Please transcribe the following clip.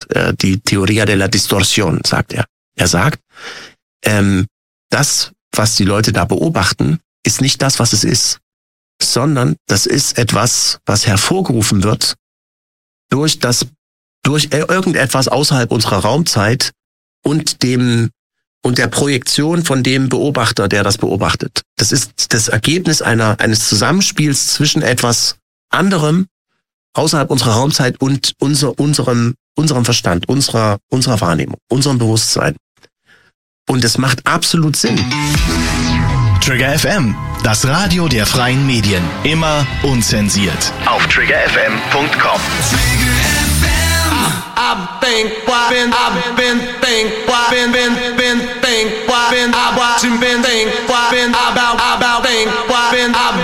die Teoria della Distorsione, sagt er. Er sagt, das, was die Leute da beobachten, ist nicht das, was es ist, sondern das ist etwas, was hervorgerufen wird durch irgendetwas außerhalb unserer Raumzeit und der Projektion von dem Beobachter, der das beobachtet. Das ist das Ergebnis eines Zusammenspiels zwischen etwas anderem außerhalb unserer Raumzeit und unserem Verstand, unserer Wahrnehmung, unserem Bewusstsein. Und es macht absolut Sinn. Trigger FM, das Radio der freien Medien. Immer unzensiert. Auf triggerfm.com. I've been thinking about